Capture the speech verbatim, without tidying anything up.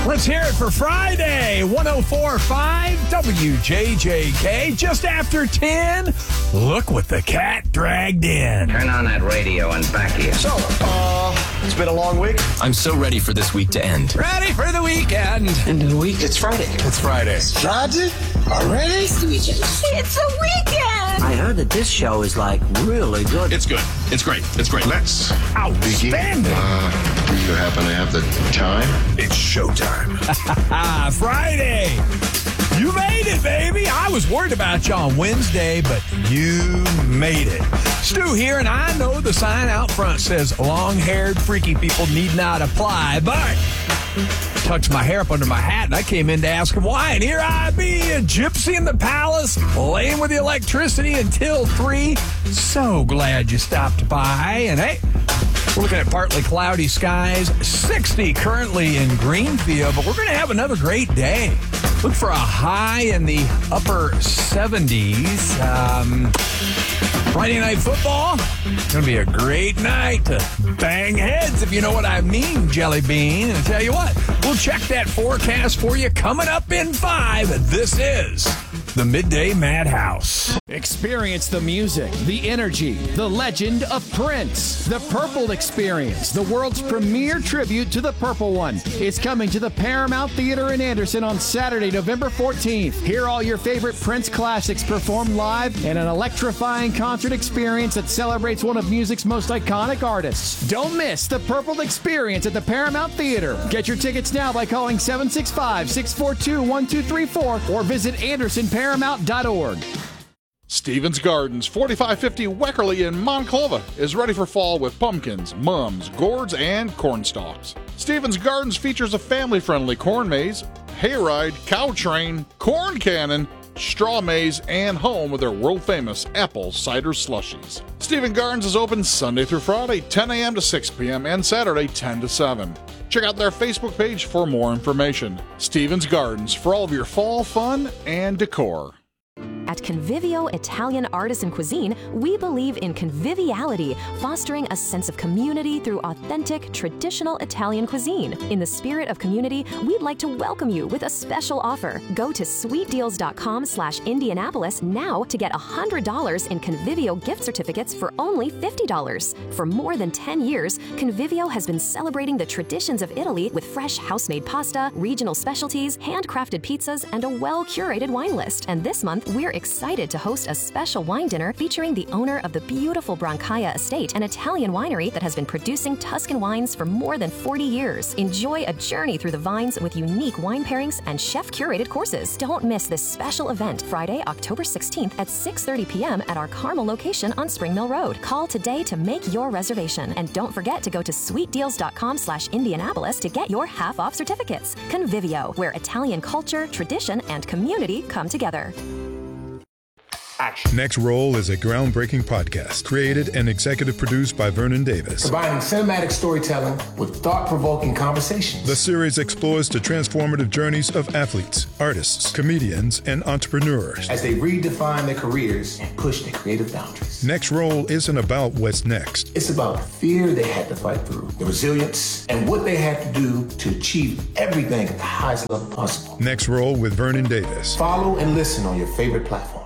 Let's hear it for Friday, one oh four point five W J J K. Just after ten, look what the cat dragged in. Turn on that radio and back here. So, uh, it's been a long week. I'm so ready for this week to end. Ready for the weekend. End of the week. It's Friday. It's Friday. Friday? Already? It's the weekend. I heard that this show is, like, really good. It's good. It's great. It's great. Let's Outstanding. begin. Uh, do you happen to have the time? It's showtime. Ah, Friday. You made it, baby. I was worried about you on Wednesday, but you made it. Stu here, and I know the sign out front says long-haired freaky people need not apply, but tucked my hair up under my hat, and I came in to ask him why. And here I be, a gypsy in the palace, playing with the electricity until three. So glad you stopped by. And hey, we're looking at partly cloudy skies, sixty currently in Greenfield, but we're going to have another great day. Look for a high in the upper seventies. Um, Friday Night Football, going to be a great night to bang heads, if you know what I mean, Jelly Bean. And I tell you what, we'll check that forecast for you coming up in five. This is the Midday Madhouse. Experience the music, the energy, the legend of Prince. The Purple Experience, the world's premier tribute to the Purple One, is coming to the Paramount Theater in Anderson on Saturday, November fourteenth. Hear all your favorite Prince classics performed live in an electrifying concert experience that celebrates one of music's most iconic artists. Don't miss the Purple Experience at the Paramount Theater. Get your tickets now by calling seven six five, six four two, one two three four or visit anderson paramount dot org. Stevens Gardens, forty-five fifty Weckerly in Monclova, is ready for fall with pumpkins, mums, gourds, and corn stalks. Stevens Gardens features a family-friendly corn maze, hayride, cow train, corn cannon, straw maze, and home with their world-famous apple cider slushies. Stevens Gardens is open Sunday through Friday, ten a.m. to six p.m., and Saturday, ten to seven. Check out their Facebook page for more information. Stevens Gardens, for all of your fall fun and decor. At Convivio Italian Artisan Cuisine, we believe in conviviality, fostering a sense of community through authentic, traditional Italian cuisine. In the spirit of community, we'd like to welcome you with a special offer. Go to sweetdeals.com slash Indianapolis now to get one hundred dollars in Convivio gift certificates for only fifty dollars. For more than ten years, Convivio has been celebrating the traditions of Italy with fresh house-made pasta, regional specialties, handcrafted pizzas, and a well-curated wine list. And this month, we're excited to host a special wine dinner featuring the owner of the beautiful Brancaia Estate, an Italian winery that has been producing Tuscan wines for more than forty years. Enjoy a journey through the vines with unique wine pairings and chef-curated courses. Don't miss this special event, Friday, October sixteenth at six thirty p.m. at our Carmel location on Spring Mill Road. Call today to make your reservation. And don't forget to go to sweetdeals.com slash Indianapolis to get your half-off certificates. Convivio, where Italian culture, tradition, and community come together. Action. Next Roll is a groundbreaking podcast created and executive produced by Vernon Davis. Combining cinematic storytelling with thought-provoking conversations. The series explores the transformative journeys of athletes, artists, comedians, and entrepreneurs as they redefine their careers and push their creative boundaries. Next Roll isn't about what's next. It's about the fear they had to fight through, the resilience, and what they had to do to achieve everything at the highest level possible. Next Roll with Vernon Davis. Follow and listen on your favorite platform.